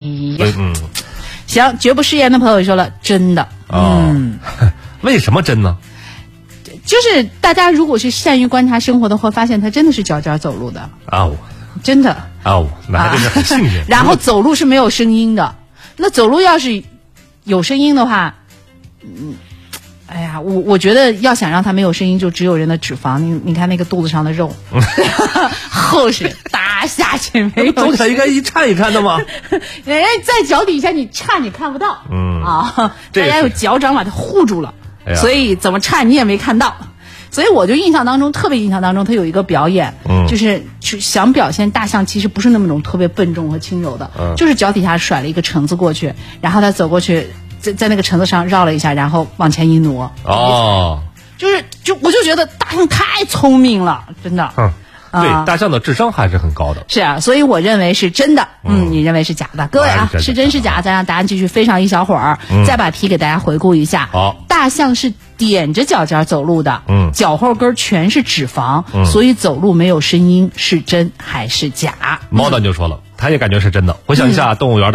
行，绝不食言的朋友说了，真的。 为什么真呢？ 就是大家如果是善于观察生活的话，发现它真的是脚尖走路的。真的。 那还真是很幸运。 然后走路是没有声音的，那走路要是有声音的话，哎呀，我觉得要想让它没有声音，就只有人的脂肪。你看那个肚子上的肉，厚实，搭下去没有。 走起来应该一颤一颤的吗？ 人家在脚底下，你颤你看不到。大家有脚掌把它护住了，所以怎么颤你也没看到。所以我就特别印象当中，他有一个表演，就是想表现大象其实不是那么种特别笨重和轻柔的，就是脚底下甩了一个橙子过去，然后他走过去，在那个橙子上绕了一下，然后往前一挪。我就觉得大象太聪明了，真的。 对，大象的智商还是很高的。 是啊，所以我认为是真的。你认为是假的？各位啊，是真是假？咱让答案继续飞上一小会儿，再把题给大家回顾一下。大象是踮着脚尖走路的，脚后跟全是脂肪，所以走路没有声音，是真还是假？ 猫蛋就说了，他也感觉是真的。回想一下动物园